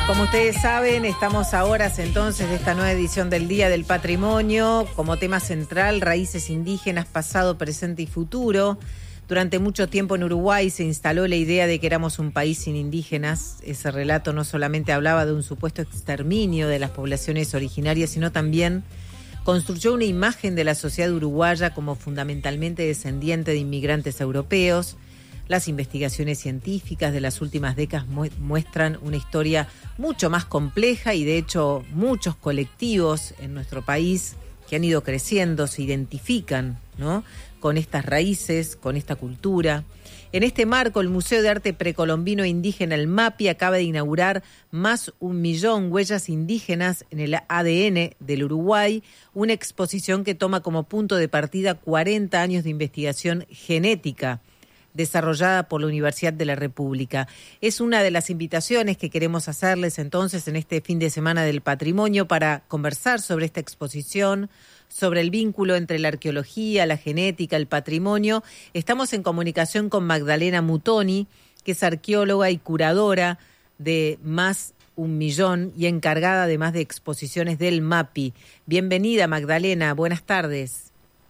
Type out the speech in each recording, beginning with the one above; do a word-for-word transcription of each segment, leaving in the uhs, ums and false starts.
Como ustedes saben, estamos a horas entonces de esta nueva edición del Día del Patrimonio, como tema central, raíces indígenas, pasado, presente y futuro. Durante mucho tiempo en Uruguay se instaló la idea de que éramos un país sin indígenas. Ese relato no solamente hablaba de un supuesto exterminio de las poblaciones originarias, sino también construyó una imagen de la sociedad uruguaya como fundamentalmente descendiente de inmigrantes europeos. Las investigaciones científicas de las últimas décadas muestran una historia mucho más compleja y de hecho muchos colectivos en nuestro país que han ido creciendo se identifican, ¿no?, con estas raíces, con esta cultura. En este marco, el Museo de Arte Precolombino e Indígena, el MAPI, acaba de inaugurar Más un Millón Huellas Indígenas en el A D N del Uruguay, una exposición que toma como punto de partida cuarenta años de investigación genética desarrollada por la Universidad de la República. Es una de las invitaciones que queremos hacerles entonces en este fin de semana del patrimonio para conversar sobre esta exposición, sobre el vínculo entre la arqueología, la genética, el patrimonio. Estamos en comunicación con Magdalena Mutoni, que es arqueóloga y curadora de Más un Millón y encargada además de exposiciones del MAPI. Bienvenida, Magdalena, buenas tardes.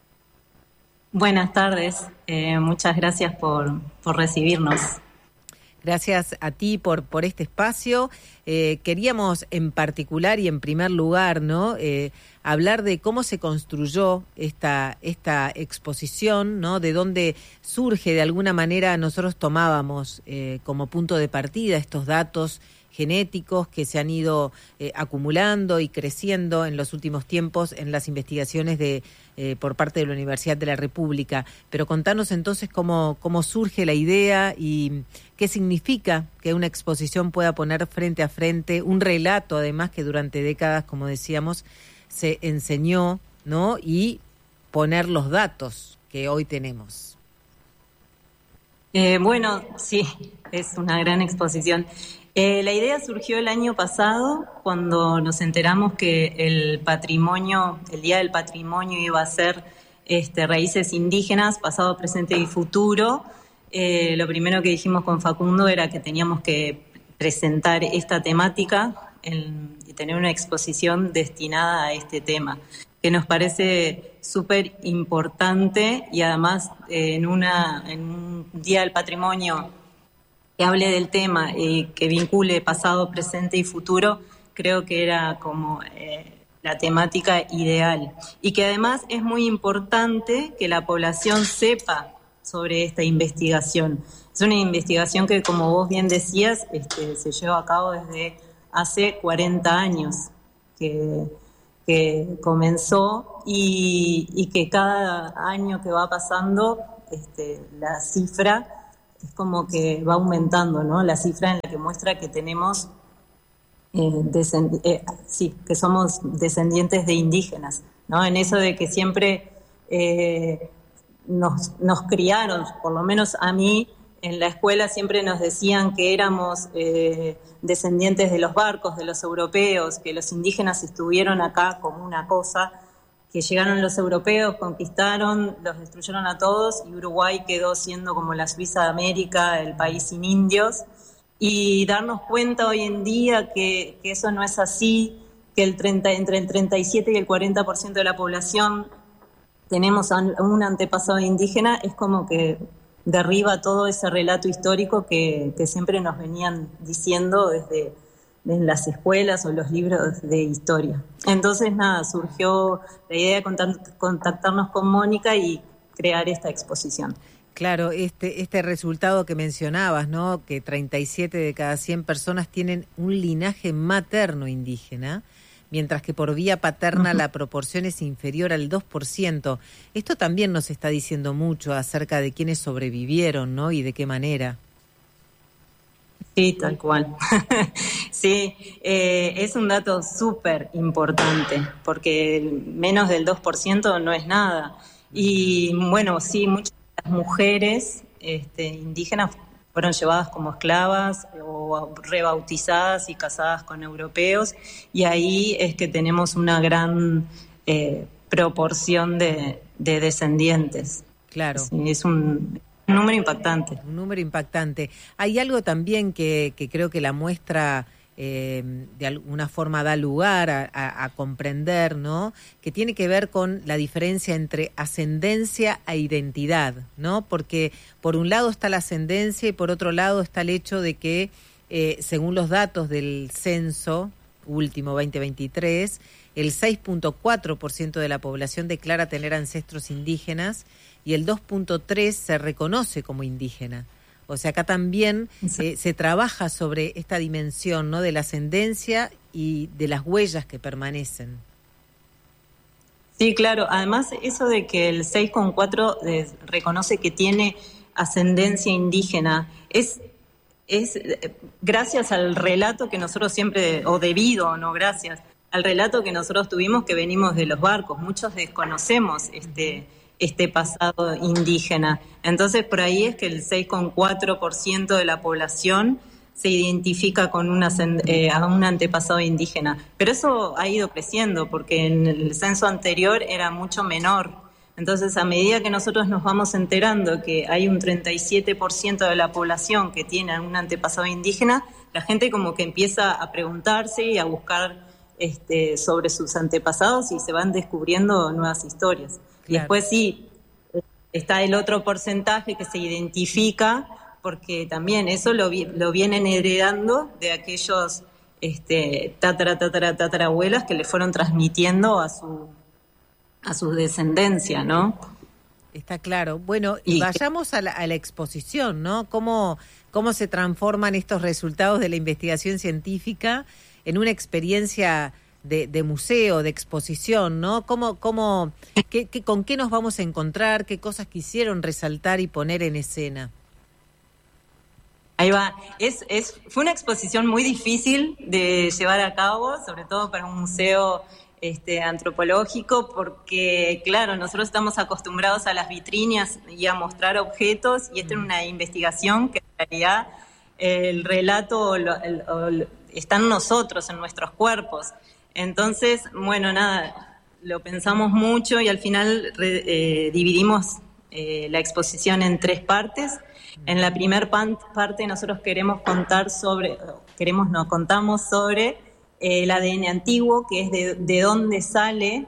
Buenas tardes, eh, muchas gracias por, por recibirnos. Gracias a ti por, por este espacio. Eh, queríamos en particular y en primer lugar, ¿no?, eh, hablar de cómo se construyó esta, esta exposición, ¿no?, de dónde surge, de alguna manera nosotros tomábamos eh, como punto de partida estos datos genéticos que se han ido eh, acumulando y creciendo en los últimos tiempos en las investigaciones de eh, por parte de la Universidad de la República. Pero contanos entonces cómo, cómo surge la idea y qué significa que una exposición pueda poner frente a frente un relato, además, que durante décadas, como decíamos, se enseñó, ¿no?, y poner los datos que hoy tenemos. Eh, bueno, sí, es una gran exposición. Eh, la idea surgió el año pasado cuando nos enteramos que el patrimonio, el Día del Patrimonio iba a ser este, raíces indígenas, pasado, presente y futuro. Eh, lo primero que dijimos con Facundo era que teníamos que presentar esta temática en, y tener una exposición destinada a este tema, que nos parece súper importante y además eh, en, una, en un Día del Patrimonio que hable del tema y eh, que vincule pasado, presente y futuro, creo que era como eh, la temática ideal. Y que además es muy importante que la población sepa sobre esta investigación. Es una investigación que, como vos bien decías, este, se lleva a cabo desde hace cuarenta años que, que comenzó y, y que cada año que va pasando este, la cifra es como que va aumentando, ¿no? La cifra en la que muestra que tenemos, eh, descend- eh, sí, que somos descendientes de indígenas, ¿no? En eso de que siempre eh, nos, nos criaron, por lo menos a mí, en la escuela siempre nos decían que éramos eh, descendientes de los barcos, de los europeos, que los indígenas estuvieron acá como una cosa, que llegaron los europeos, conquistaron, los destruyeron a todos y Uruguay quedó siendo como la Suiza de América, el país sin indios, y darnos cuenta hoy en día que, que eso no es así, que el treinta, entre el treinta y siete y el cuarenta por ciento de la población tenemos un antepasado indígena, es como que derriba todo ese relato histórico que, que siempre nos venían diciendo desde en las escuelas o los libros de historia. Entonces, nada, surgió la idea de contactarnos con Mónica y crear esta exposición. Claro, este, este resultado que mencionabas, ¿no?, que treinta y siete de cada cien personas tienen un linaje materno indígena, mientras que por vía paterna uh-huh. la proporción es inferior al dos por ciento. Esto también nos está diciendo mucho acerca de quiénes sobrevivieron, ¿no?, y de qué manera. Sí, tal cual. Sí, eh, es un dato súper importante, porque menos del dos por ciento no es nada. Y bueno, sí, muchas de las mujeres este, indígenas fueron llevadas como esclavas o rebautizadas y casadas con europeos, y ahí es que tenemos una gran eh, proporción de, de descendientes. Claro. Sí, es un... Un número impactante. Un número impactante. Hay algo también que, que creo que la muestra eh, de alguna forma da lugar a, a, a comprender, ¿no? Que tiene que ver con la diferencia entre ascendencia e identidad, ¿no? Porque por un lado está la ascendencia y por otro lado está el hecho de que, eh, según los datos del censo último veinte veintitrés, el seis punto cuatro por ciento de la población declara tener ancestros indígenas y el dos punto tres por ciento se reconoce como indígena. O sea, acá también eh, se trabaja sobre esta dimensión, ¿no?, de la ascendencia y de las huellas que permanecen. Sí, claro. Además, eso de que el seis coma cuatro eh, reconoce que tiene ascendencia indígena, es, es eh, gracias al relato que nosotros siempre, o debido, o no gracias, al relato que nosotros tuvimos que venimos de los barcos. Muchos desconocemos este... este pasado indígena. Entonces, por ahí es que el seis coma cuatro por ciento de la población se identifica con una, eh, a un antepasado indígena. Pero eso ha ido creciendo, porque en el censo anterior era mucho menor. Entonces, a medida que nosotros nos vamos enterando que hay un treinta y siete por ciento de la población que tiene un antepasado indígena, la gente como que empieza a preguntarse y a buscar este, sobre sus antepasados y se van descubriendo nuevas historias. Y claro, después sí, está el otro porcentaje que se identifica, porque también eso lo, lo vienen heredando de aquellos este, tatara, tatara, tatarabuelas que le fueron transmitiendo a su a su descendencia, ¿no? Está claro. Bueno, y vayamos a la, a la exposición, ¿no? ¿Cómo, cómo se transforman estos resultados de la investigación científica en una experiencia De, de museo, de exposición, ¿no? ¿Cómo, cómo, qué, qué, ¿Con qué nos vamos a encontrar? ¿Qué cosas quisieron resaltar y poner en escena? Ahí va. Es, es, fue una exposición muy difícil de llevar a cabo, sobre todo para un museo este, antropológico, porque, claro, nosotros estamos acostumbrados a las vitrinas y a mostrar objetos, y esta es una investigación que en realidad el relato lo, el, el, está en nosotros, en nuestros cuerpos. Entonces, bueno, nada, lo pensamos mucho y al final eh, dividimos eh, la exposición en tres partes. En la primera pan- parte nosotros queremos contar sobre, queremos no, contamos sobre eh, el A D N antiguo, que es de, de dónde sale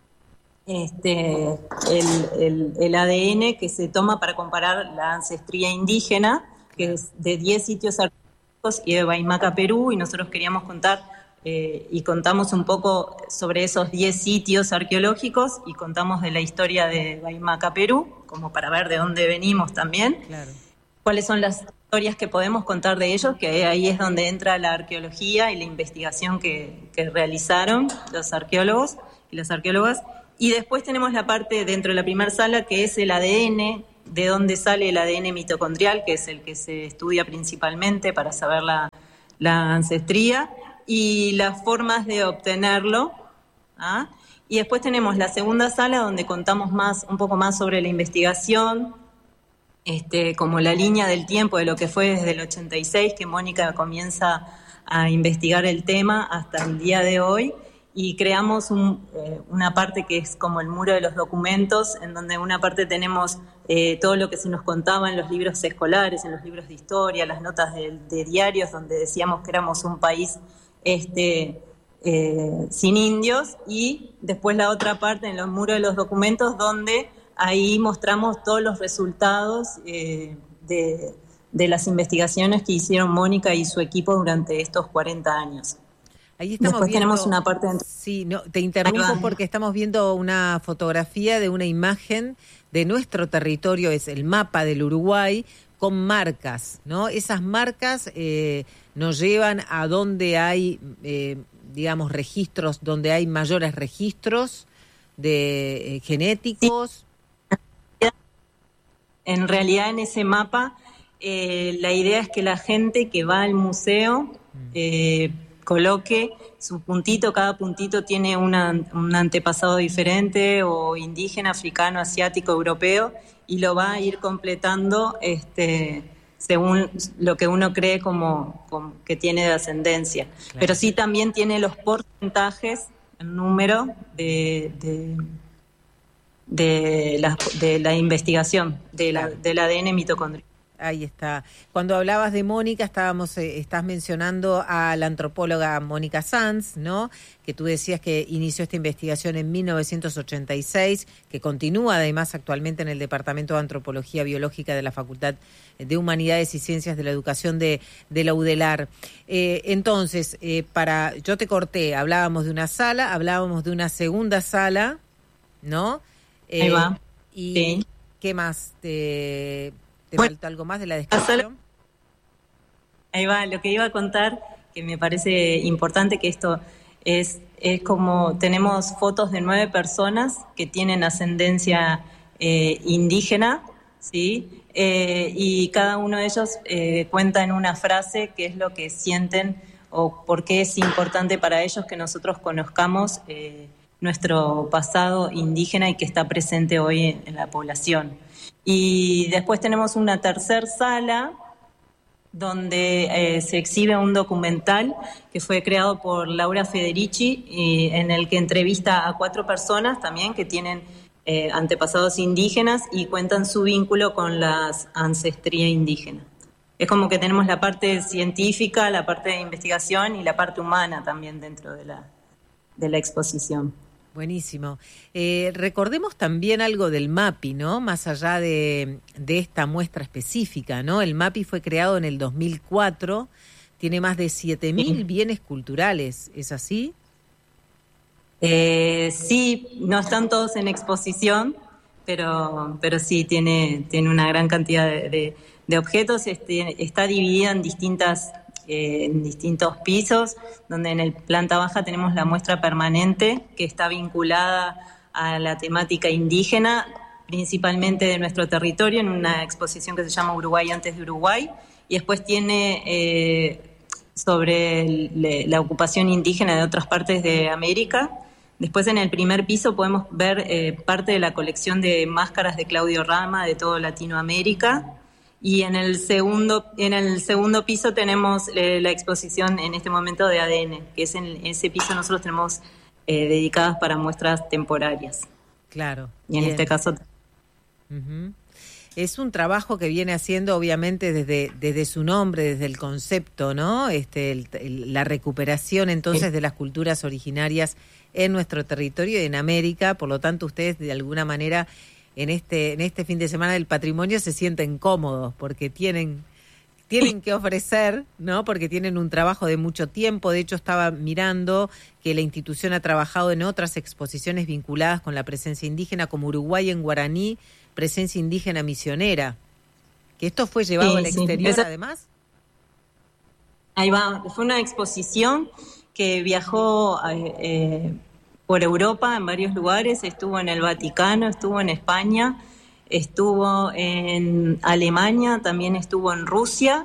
este, el, el, el A D N que se toma para comparar la ancestría indígena, que es de diez sitios arqueológicos y de Waymaca, Perú, y nosotros queríamos contar Eh, y contamos un poco sobre esos diez sitios arqueológicos y contamos de la historia de Waymaca, Perú, como para ver de dónde venimos también. Claro. Cuáles son las historias que podemos contar de ellos, que ahí es donde entra la arqueología y la investigación que, que realizaron los arqueólogos y las arqueólogas. Y después tenemos la parte dentro de la primera sala, que es el A D N, de dónde sale el A D N mitocondrial, que es el que se estudia principalmente para saber la, la ancestría, y las formas de obtenerlo. ¿Ah? Y después tenemos la segunda sala, donde contamos más, un poco más sobre la investigación, este, como la línea del tiempo de lo que fue desde el ochenta y seis, que Mónica comienza a investigar el tema, hasta el día de hoy, y creamos un, eh, una parte que es como el muro de los documentos, en donde una parte tenemos eh, todo lo que se nos contaba en los libros escolares, en los libros de historia, las notas de, de diarios, donde decíamos que éramos un país Este, eh, sin indios, y después la otra parte en los muros de los documentos, donde ahí mostramos todos los resultados eh, de, de las investigaciones que hicieron Mónica y su equipo durante estos cuarenta años. Ahí estamos después viendo, tenemos una parte dentro. Sí, no, te interrumpo porque estamos viendo una fotografía de una imagen de nuestro territorio, es el mapa del Uruguay, con marcas, ¿no? Esas marcas eh, nos llevan a donde hay, eh, digamos, registros, donde hay mayores registros de eh, genéticos. Sí. En realidad, en ese mapa, eh, la idea es que la gente que va al museo eh, coloque su puntito, cada puntito tiene una, un antepasado diferente, o indígena, africano, asiático, europeo, y lo va a ir completando este, según lo que uno cree como, como que tiene de ascendencia. Claro. Pero sí también tiene los porcentajes, el número de, de, de, la, de la investigación de la, del A D N mitocondrial. Ahí está. Cuando hablabas de Mónica, estábamos, eh, estás mencionando a la antropóloga Mónica Sanz, ¿no? Que tú decías que inició esta investigación en mil novecientos ochenta y seis, que continúa además actualmente en el Departamento de Antropología Biológica de la Facultad de Humanidades y Ciencias de la Educación de, de la UDELAR. Eh, entonces, eh, para, yo te corté, hablábamos de una sala, hablábamos de una segunda sala, ¿no? Eh, Ahí va. Y Sí. ¿qué más te... ¿Te Bueno, falta algo más de la descripción? Ahí va, lo que iba a contar, que me parece importante, que esto es, es como, tenemos fotos de nueve personas que tienen ascendencia eh, indígena, ¿sí? Eh, y cada uno de ellos eh, cuenta en una frase qué es lo que sienten o por qué es importante para ellos que nosotros conozcamos eh, nuestro pasado indígena y que está presente hoy en, en la población. Y después tenemos una tercer sala donde eh, se exhibe un documental que fue creado por Laura Federici, y en el que entrevista a cuatro personas también que tienen eh, antepasados indígenas y cuentan su vínculo con la ancestría indígena. Es como que tenemos la parte científica, la parte de investigación y la parte humana también dentro de la, de la exposición. Buenísimo. Eh, recordemos también algo del MAPI, ¿no? Más allá de, de esta muestra específica, ¿no? El MAPI fue creado en el dos mil cuatro, tiene más de siete mil bienes culturales, ¿es así? Eh, sí, no están todos en exposición, pero, pero sí, tiene, tiene una gran cantidad de, de, de objetos. Este, está dividida en distintas... en distintos pisos, donde en el planta baja tenemos la muestra permanente que está vinculada a la temática indígena, principalmente de nuestro territorio, en una exposición que se llama Uruguay antes de Uruguay, y después tiene eh, sobre el, la ocupación indígena de otras partes de América. Después en el primer piso podemos ver eh, parte de la colección de máscaras de Claudio Rama de todo Latinoamérica. Y en el segundo en el segundo piso tenemos eh, la exposición en este momento de A D N, que es en ese piso nosotros tenemos eh, dedicadas para muestras temporarias. Claro. Y en bien. este caso... Uh-huh. Es un trabajo que viene haciendo obviamente desde, desde su nombre, desde el concepto, ¿no? Este, el, el, la recuperación entonces sí. de las culturas originarias en nuestro territorio y en América, por lo tanto ustedes de alguna manera... En este, en este fin de semana del patrimonio se sienten cómodos porque tienen, tienen que ofrecer, ¿no? Porque tienen un trabajo de mucho tiempo. De hecho, estaba mirando que la institución ha trabajado en otras exposiciones vinculadas con la presencia indígena, como Uruguay en Guaraní, presencia indígena misionera. Que esto fue llevado sí, al exterior, sí. además. Ahí va, fue una exposición que viajó... Eh, por Europa, en varios lugares, estuvo en el Vaticano, estuvo en España, estuvo en Alemania, también estuvo en Rusia,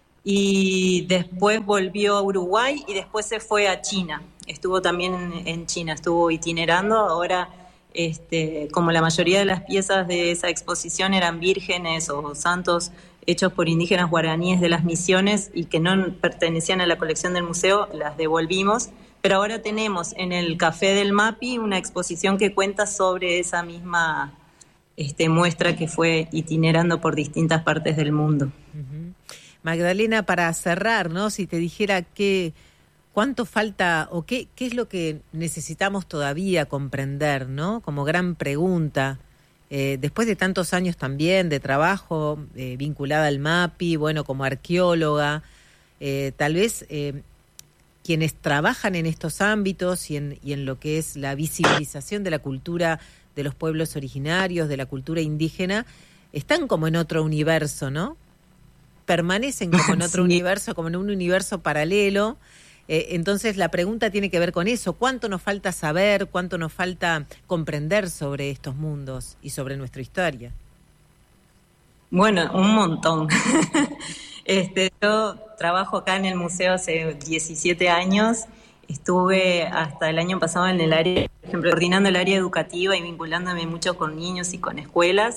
y después volvió a Uruguay y después se fue a China. Estuvo también en, en China, estuvo itinerando. Ahora, este, como la mayoría de las piezas de esa exposición eran vírgenes o santos hechos por indígenas guaraníes de las misiones y que no pertenecían a la colección del museo, las devolvimos. Pero ahora tenemos en el Café del MAPI una exposición que cuenta sobre esa misma este, muestra que fue itinerando por distintas partes del mundo. Uh-huh. Magdalena, para cerrar, ¿no? Si te dijera que cuánto falta o qué, qué es lo que necesitamos todavía comprender, ¿no? Como gran pregunta, eh, después de tantos años también de trabajo eh, vinculada al MAPI, bueno, como arqueóloga, eh, tal vez... Eh, quienes trabajan en estos ámbitos y en, y en lo que es la visibilización de la cultura de los pueblos originarios, de la cultura indígena, están como en otro universo, ¿no? Permanecen como en otro sí. universo, como en un universo paralelo. Eh, entonces la pregunta tiene que ver con eso. ¿Cuánto nos falta saber, cuánto nos falta comprender sobre estos mundos y sobre nuestra historia? Bueno, un montón. Este, yo trabajo acá en el museo hace diecisiete años, estuve hasta el año pasado en el área, por ejemplo, coordinando el área educativa y vinculándome mucho con niños y con escuelas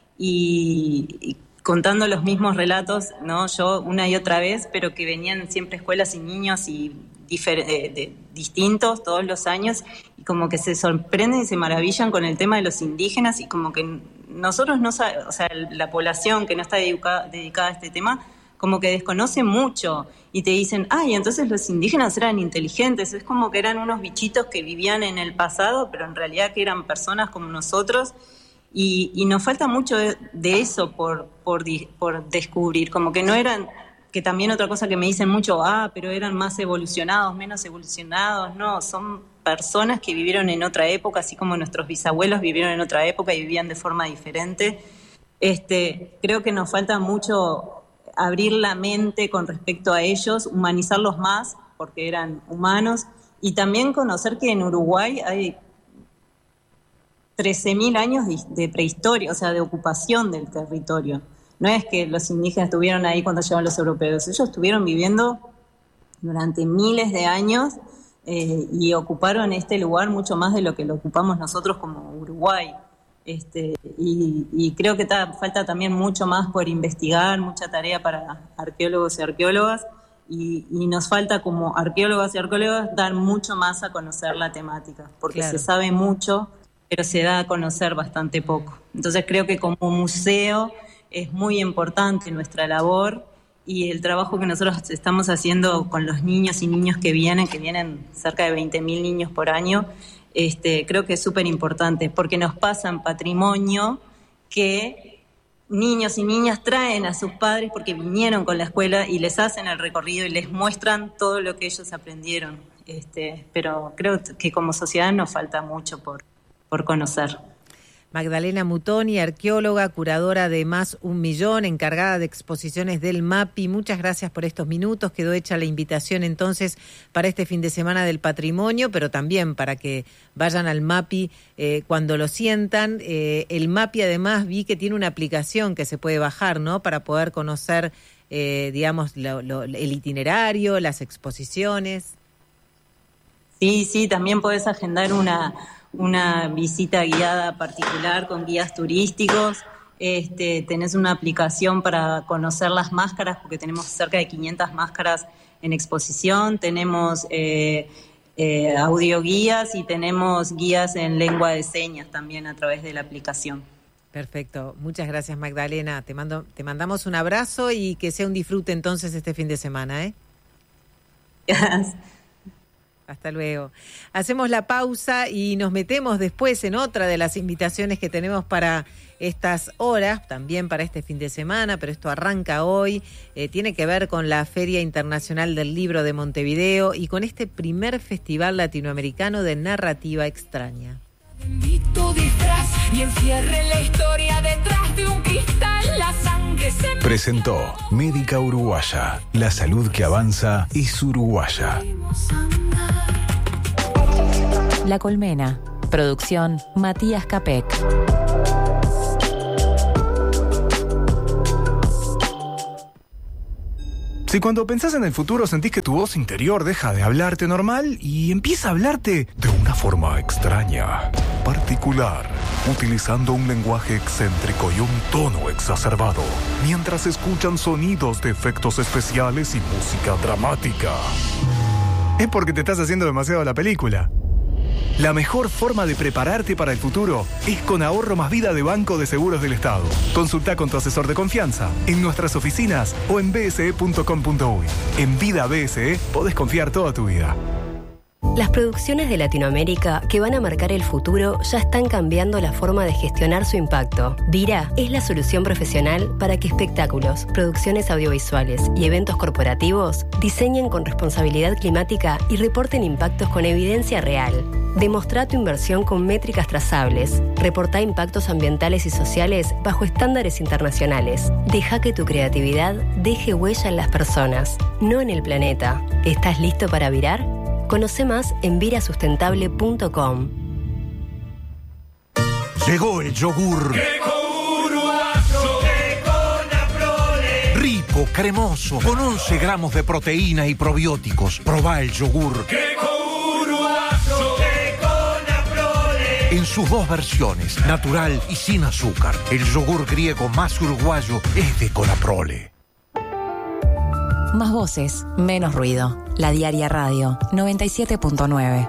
y, y contando los mismos relatos, ¿no? Yo una y otra vez, pero que venían siempre escuelas y niños y difer- de, de, distintos todos los años, y como que se sorprenden y se maravillan con el tema de los indígenas, y como que nosotros no sabemos, o sea, la población que no está dedicada, dedicada a este tema, como que desconoce mucho, y te dicen, ay, entonces los indígenas eran inteligentes, es como que eran unos bichitos que vivían en el pasado, pero en realidad que eran personas como nosotros, y, y nos falta mucho de, de eso por, por, por descubrir, como que no eran, que también otra cosa que me dicen mucho, ah, pero eran más evolucionados, menos evolucionados, no, son personas que vivieron en otra época, así como nuestros bisabuelos vivieron en otra época y vivían de forma diferente. Este, creo que nos falta mucho abrir la mente con respecto a ellos, humanizarlos más, porque eran humanos, y también conocer que en Uruguay hay trece mil años de, de prehistoria, o sea, de ocupación del territorio. No es que los indígenas estuvieron ahí cuando llegaron los europeos, ellos estuvieron viviendo durante miles de años eh, y ocuparon este lugar mucho más de lo que lo ocupamos nosotros como Uruguay. Este, y, y creo que ta, falta también mucho más por investigar, mucha tarea para arqueólogos y arqueólogas, y, y nos falta como arqueólogas y arqueólogas dar mucho más a conocer la temática, porque claro, se sabe mucho, pero se da a conocer bastante poco. Entonces creo que como museo es muy importante nuestra labor, y el trabajo que nosotros estamos haciendo con los niños y niños que vienen, que vienen cerca de veinte mil niños por año, este, creo que es súper importante, porque nos pasan patrimonio que niños y niñas traen a sus padres porque vinieron con la escuela y les hacen el recorrido y les muestran todo lo que ellos aprendieron. Este, pero creo que como sociedad nos falta mucho por, por conocer. Magdalena Mutoni, arqueóloga, curadora de Más Un Millón, encargada de exposiciones del MAPI. Muchas gracias por estos minutos. Quedó hecha la invitación entonces para este fin de semana del patrimonio, pero también para que vayan al MAPI eh, cuando lo sientan. Eh, el MAPI además vi que tiene una aplicación que se puede bajar, ¿no?, para poder conocer, eh, digamos, lo, lo, el itinerario, las exposiciones. Sí, sí, también podés agendar una... una visita guiada particular con guías turísticos. Este, tenés una aplicación para conocer las máscaras, porque tenemos cerca de quinientas máscaras en exposición, tenemos eh, eh, audioguías y tenemos guías en lengua de señas también a través de la aplicación. Perfecto, muchas gracias, Magdalena, te mando, te mandamos un abrazo y que sea un disfrute entonces este fin de semana, ¿eh? Gracias. Hasta luego. Hacemos la pausa y nos metemos después en otra de las invitaciones que tenemos para estas horas, también para este fin de semana, pero esto arranca hoy. Eh, tiene que ver con la Feria Internacional del Libro de Montevideo y con este primer festival latinoamericano de narrativa extraña. Y encierre la historia detrás de un cristal, la sangre se... Presentó Médica Uruguaya. La salud que avanza es uruguaya. La Colmena. Producción Matías Capek. Si cuando pensás en el futuro sentís que tu voz interior deja de hablarte normal y empieza a hablarte de una forma extraña, particular, utilizando un lenguaje excéntrico y un tono exacerbado, mientras escuchan sonidos de efectos especiales y música dramática, es porque te estás haciendo demasiado la película. La mejor forma de prepararte para el futuro es con Ahorro Más Vida de Banco de Seguros del Estado. Consulta con tu asesor de confianza en nuestras oficinas o en b s e punto com punto u y. En Vida B S E podés confiar toda tu vida. Las producciones de Latinoamérica que van a marcar el futuro ya están cambiando la forma de gestionar su impacto. Vira es la solución profesional para que espectáculos, producciones audiovisuales y eventos corporativos diseñen con responsabilidad climática y reporten impactos con evidencia real. Demostrá tu inversión con métricas trazables. Reportá impactos ambientales y sociales bajo estándares internacionales. Deja que tu creatividad deje huella en las personas, no en el planeta. ¿Estás listo para virar? Conoce más en virasustentable punto com. Llegó el yogur. Rico, cremoso, con once gramos de proteína y probióticos. Probá el yogur. En sus dos versiones, natural y sin azúcar. El yogur griego más uruguayo es de Conaprole. Más voces, menos ruido. La Diaria Radio, noventa y siete punto nueve.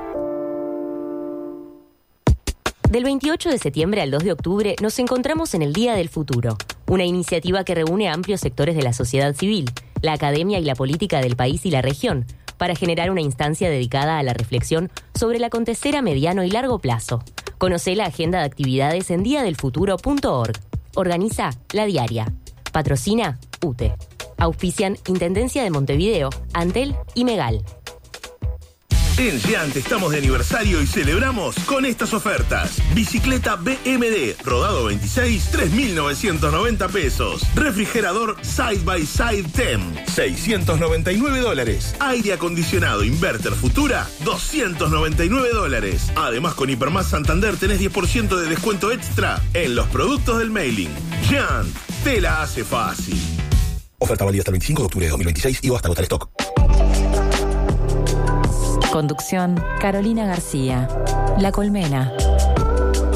Del veintiocho de septiembre al dos de octubre nos encontramos en el Día del Futuro, una iniciativa que reúne a amplios sectores de la sociedad civil, la academia y la política del país y la región, para generar una instancia dedicada a la reflexión sobre el acontecer a mediano y largo plazo. Conocé la agenda de actividades en dia del futuro punto org. Organiza La Diaria. Patrocina U T E. Auspician Intendencia de Montevideo, Antel y Megal. En Giant estamos de aniversario y celebramos con estas ofertas. Bicicleta B M D, rodado veintiséis, tres mil novecientos noventa pesos. Refrigerador Side by Side T E M, seiscientos noventa y nueve dólares. Aire acondicionado Inverter Futura, doscientos noventa y nueve dólares. Además, con Hipermás Santander tenés diez por ciento de descuento extra en los productos del mailing. Giant, te la hace fácil. Oferta válida hasta el veinticinco de octubre de dos mil veintiséis y o hasta agotar stock. Conducción, Carolina García. La Colmena.